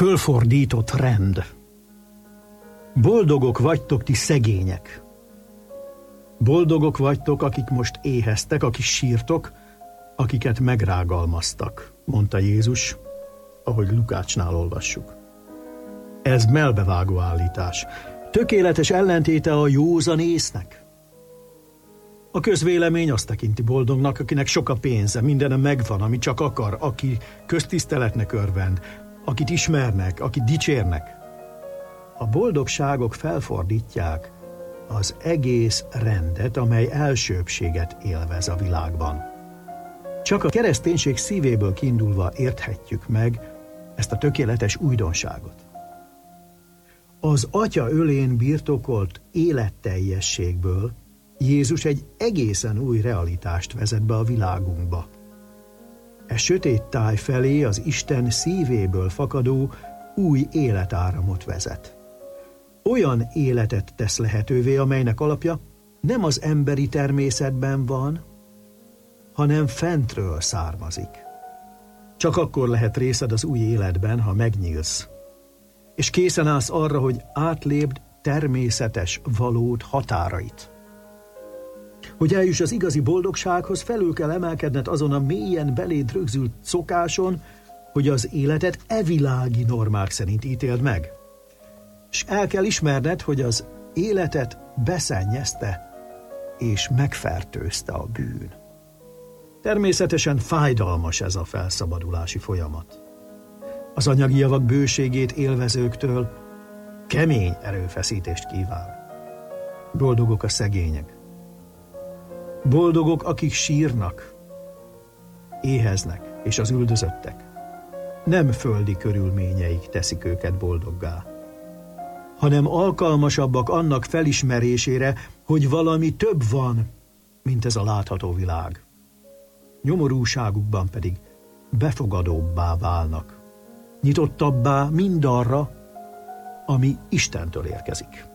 Fölfordított rend. Boldogok vagytok ti szegények. Boldogok vagytok, akik most éheztek, akik sírtok, akiket megrágalmaztak, mondta Jézus, ahogy Lukácsnál olvassuk. Ez mellbevágó állítás. Tökéletes ellentéte a józan észnek. A közvélemény azt tekinti boldognak, akinek sok a pénze, mindene megvan, ami csak akar, aki köztiszteletnek örvend, akit ismernek, akit dicsérnek. A boldogságok felfordítják az egész rendet, amely elsőbbséget élvez a világban. Csak a kereszténység szívéből kiindulva érthetjük meg ezt a tökéletes újdonságot. Az Atya ölén birtokolt életteljességből Jézus egy egészen új realitást vezet be a világunkba. E sötét táj felé az Isten szívéből fakadó új életáramot vezet. Olyan életet tesz lehetővé, amelynek alapja nem az emberi természetben van, hanem fentről származik. Csak akkor lehet részed az új életben, ha megnyílsz, és készen állsz arra, hogy átlépd természetes valód határait. Hogy eljuss az igazi boldogsághoz, felül kell emelkedned azon a mélyen beléd rögzült szokáson, hogy az életet evilági normák szerint ítéld meg. És el kell ismerned, hogy az életet beszennyezte és megfertőzte a bűn. Természetesen fájdalmas ez a felszabadulási folyamat. Az anyagi javak bőségét élvezőktől kemény erőfeszítést kíván. Boldogok a szegények. Boldogok, akik sírnak, éheznek, és az üldözöttek. Nem földi körülményeik teszik őket boldoggá, hanem alkalmasabbak annak felismerésére, hogy valami több van, mint ez a látható világ. Nyomorúságukban pedig befogadóbbá válnak, nyitottabbá mindarra, ami Istentől érkezik.